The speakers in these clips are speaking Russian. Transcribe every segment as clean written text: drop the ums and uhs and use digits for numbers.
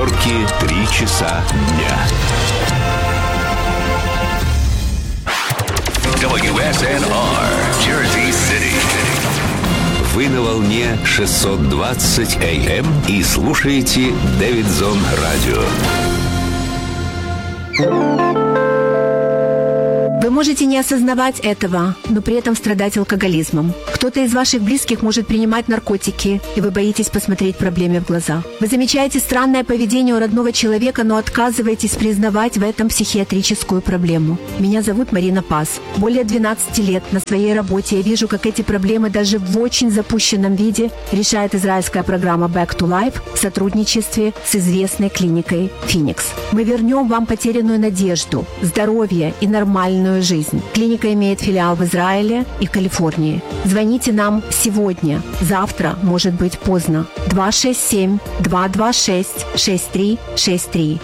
Нью-Йорке 3 часа дня. WSNR, Jersey City. Вы на волне 620 AM и слушаете Дэвидсон Радио. Вы можете не осознавать этого, но при этом страдать алкоголизмом. Кто-то из ваших близких может принимать наркотики, и вы боитесь посмотреть проблеме в глаза. Вы замечаете странное поведение у родного человека, но отказываетесь признавать в этом психиатрическую проблему. Меня зовут Марина Пас. Более 12 лет на своей работе я вижу, как эти проблемы даже в очень запущенном виде решает израильская программа Back to Life в сотрудничестве с известной клиникой Phoenix. Мы вернем вам потерянную надежду, здоровье и нормальную жизнь. Клиника имеет филиал в Израиле и Калифорнии. Звоните нам сегодня. Завтра может быть поздно. 267-226-6363.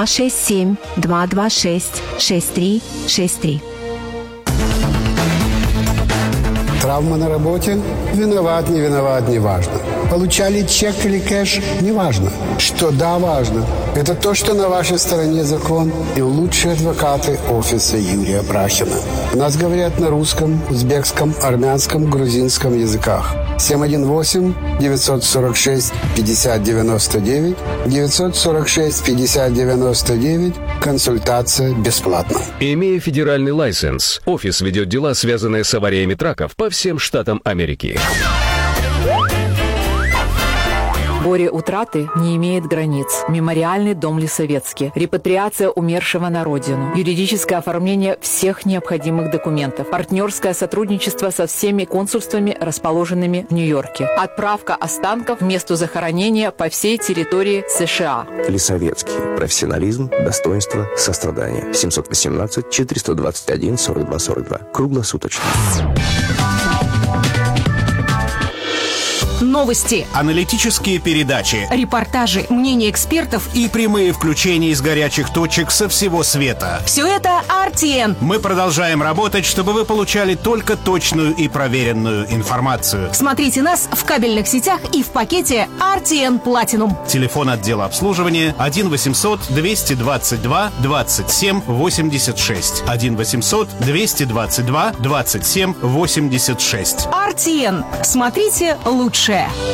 267-226-6363. Травма на работе? Виноват, не виноват, не важно. Получали чек или кэш? Не важно. Что да, важно. Это то, что на вашей стороне закон и лучшие адвокаты офиса Юрия Брахина. У нас говорят на русском, узбекском, армянском, грузинском языках. 718-946-5099, 946-5099, консультация бесплатна. Имея федеральный лайсенс, офис ведет дела, связанные с авариями траков по всем штатам Америки. Горе утраты не имеет границ. Мемориальный дом Лисовецкий. Репатриация умершего на родину. Юридическое оформление всех необходимых документов. Партнерское сотрудничество со всеми консульствами, расположенными в Нью-Йорке. Отправка останков к месту захоронения по всей территории США. Лисовецкий. Профессионализм, достоинство, сострадание. 718-421-42-42. Круглосуточно. Новости, аналитические передачи, репортажи, мнения экспертов и прямые включения из горячих точек со всего света. Все это RTN. Мы продолжаем работать, чтобы вы получали только точную и проверенную информацию. Смотрите нас в кабельных сетях и в пакете RTN Platinum. Телефон отдела обслуживания 1-800-222-27-86. 1-800-222-27-86. RTN. Смотрите лучше.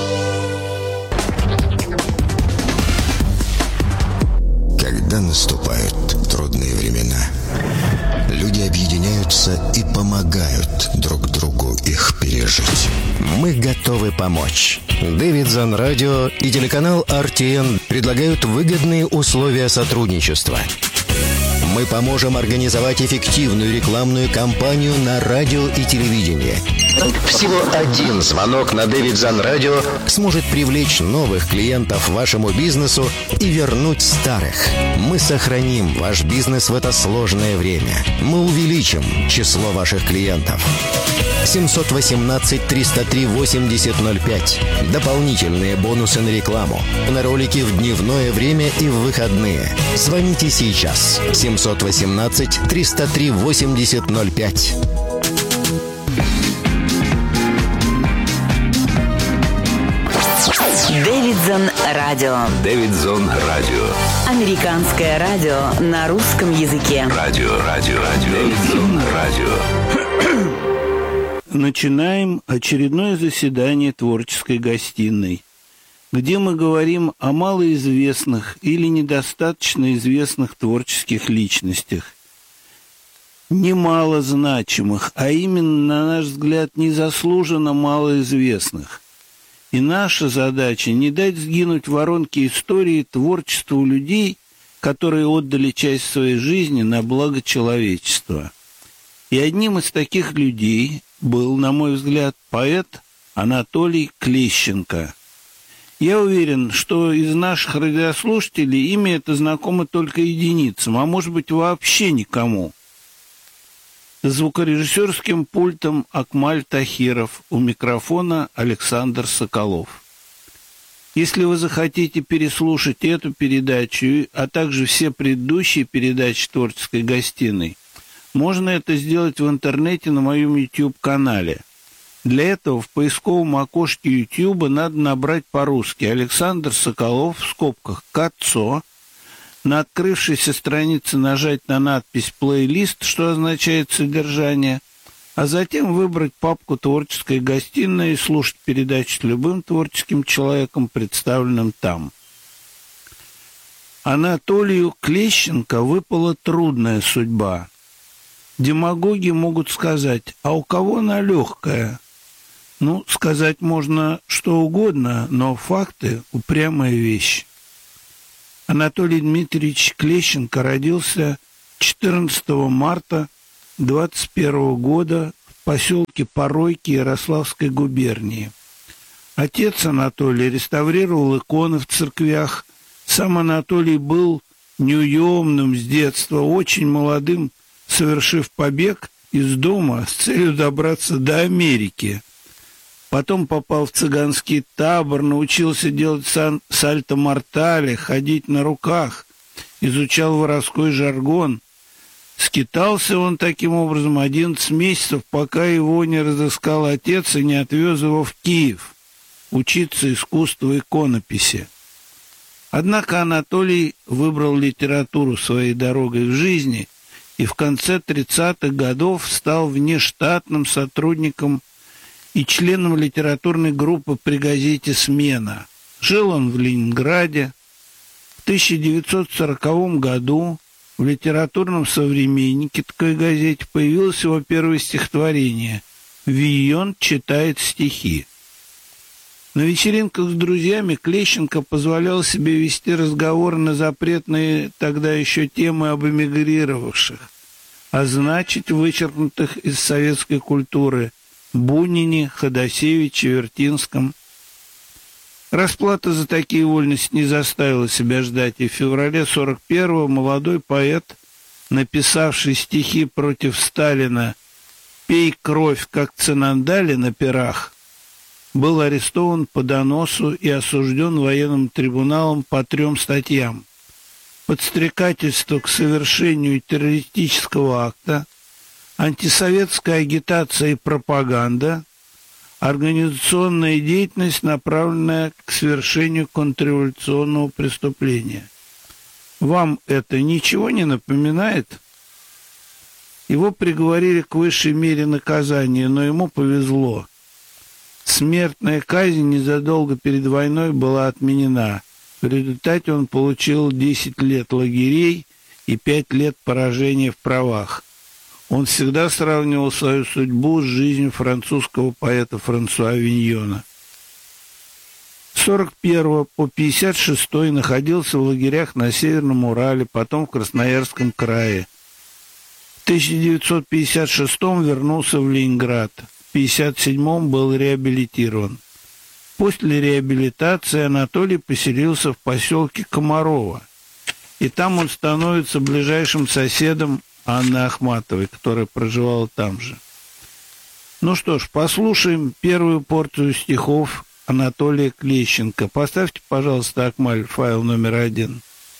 Когда наступают трудные времена, люди объединяются и помогают друг другу их пережить. Мы готовы помочь. Дэвидсон Радио и телеканал RTN предлагают выгодные условия сотрудничества. Мы поможем организовать эффективную рекламную кампанию на радио и телевидении. Всего один звонок на Дэвидсон Радио сможет привлечь новых клиентов вашему бизнесу и вернуть старых. Мы сохраним ваш бизнес в это сложное время. Мы увеличим число ваших клиентов. 718-303-8005. Дополнительные бонусы на рекламу. На ролики в дневное время и в выходные. Звоните сейчас. 718-303-8005. Дэвидсон Радио. Дэвидсон Радио. Американское радио на русском языке. Радио. Дэвидсон Радио. Начинаем очередное заседание творческой гостиной, где мы говорим о малоизвестных или недостаточно известных творческих личностях. Немало значимых, а именно, на наш взгляд, незаслуженно малоизвестных. И наша задача не дать сгинуть воронке истории творчеству людей, которые отдали часть своей жизни на благо человечества. И одним из таких людей был, на мой взгляд, поэт Анатолий Клещенко. Я уверен, что из наших радиослушателей имя это знакомо только единицам, а может быть вообще никому. За звукорежиссерским пультом Акмаль Тахиров, у микрофона Александр Соколов. Если вы захотите переслушать эту передачу, а также все предыдущие передачи творческой гостиной, можно это сделать в интернете на моем YouTube-канале. Для этого в поисковом окошке YouTube надо набрать по-русски Александр Соколов в скобках «Кацо». На открывшейся странице нажать на надпись «Плейлист», что означает «Содержание», а затем выбрать папку «Творческая гостиная» и слушать передачи с любым творческим человеком, представленным там. Анатолию Клещенко выпала трудная судьба. Демагоги могут сказать: а у кого она легкая? Ну, сказать можно что угодно, но факты – упрямая вещь. Анатолий Дмитриевич Клещенко родился 14 марта 21 года в поселке Поройки Ярославской губернии. Отец Анатолий реставрировал иконы в церквях. Сам Анатолий был неуемным с детства, очень молодым, совершив побег из дома с целью добраться до Америки. Потом попал в цыганский табор, научился делать сальто-мортале, ходить на руках, изучал воровской жаргон. Скитался он таким образом 11 месяцев, пока его не разыскал отец и не отвез его в Киев учиться искусству иконописи. Однако Анатолий выбрал литературу своей дорогой в жизни и в конце 30-х годов стал внештатным сотрудником и членом литературной группы при газете «Смена». Жил он в Ленинграде. В 1940 году в литературном современнике, такой газете, появилось его первое стихотворение «Вийон читает стихи». На вечеринках с друзьями Клещенко позволял себе вести разговоры на запретные тогда еще темы об эмигрировавших, а значит, вычеркнутых из советской культуры Бунине, Ходосевиче, Вертинском. Расплата за такие вольности не заставила себя ждать, и в феврале 41-го молодой поэт, написавший стихи против Сталина «Пей кровь, как Цинандали на пирах», был арестован по доносу и осужден военным трибуналом по 3 статьям: подстрекательство к совершению террористического акта, антисоветская агитация и пропаганда, организационная деятельность, направленная к совершению контрреволюционного преступления. Вам это ничего не напоминает? Его приговорили к высшей мере наказания, но ему повезло. Смертная казнь незадолго перед войной была отменена. В результате он получил 10 лет лагерей и 5 лет поражения в правах. Он всегда сравнивал свою судьбу с жизнью французского поэта Франсуа Виньона. С 41 по 56 находился в лагерях на Северном Урале, потом в Красноярском крае. В 1956 вернулся в Ленинград. В 1957 был реабилитирован. После реабилитации Анатолий поселился в поселке Комарово, и там он становится ближайшим соседом Анны Ахматовой, которая проживала там же. Ну что ж, послушаем первую порцию стихов Анатолия Клещенко. Поставьте, пожалуйста, Акмаль, файл номер 1.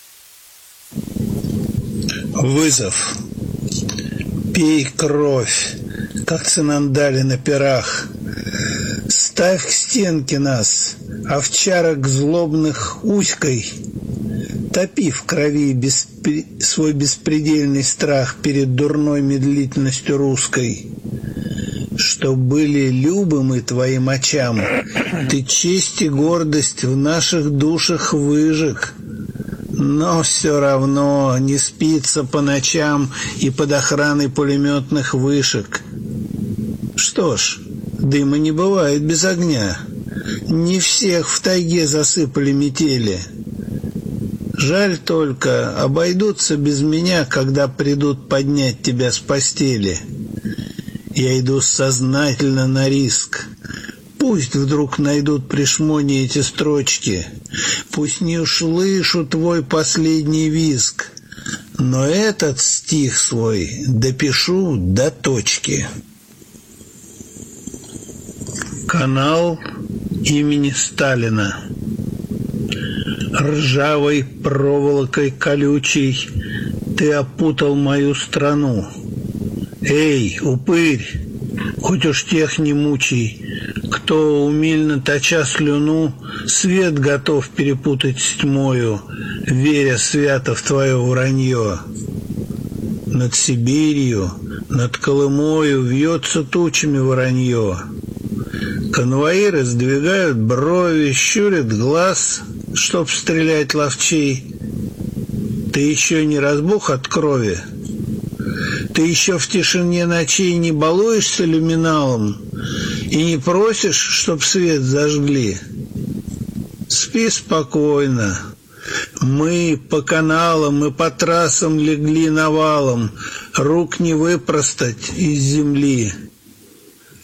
Вызов. Пей кровь, как Цинандали на пирах. Ставь к стенке нас, овчарок злобных уськой. Топи в крови свой беспредельный страх перед дурной медлительностью русской. Что были любы мы твоим очам, ты честь и гордость в наших душах выжег. Но все равно не спится по ночам и под охраной пулеметных вышек. Что ж, дыма не бывает без огня. Не всех в тайге засыпали метели. Жаль только, обойдутся без меня, когда придут поднять тебя с постели. Я иду сознательно на риск. Пусть вдруг найдут при шмоне эти строчки, пусть не услышу твой последний визг, но этот стих свой допишу до точки. Канал имени Сталина. Ржавой проволокой колючей ты опутал мою страну. Эй, упырь, Хоть уж тех не мучай, кто, умильно точа слюну, свет готов перепутать с тьмою, веря свято в твое вранье. Над Сибирью, над Колымою вьется тучами воронье. Конвоиры сдвигают брови, щурят глаз, чтоб стрелять ловчей. Ты еще не разбух от крови? Ты еще в тишине ночей не балуешься люминалом и не просишь, чтоб свет зажгли? Спи спокойно. Мы по каналам и по трассам легли навалом, рук не выпростать из земли.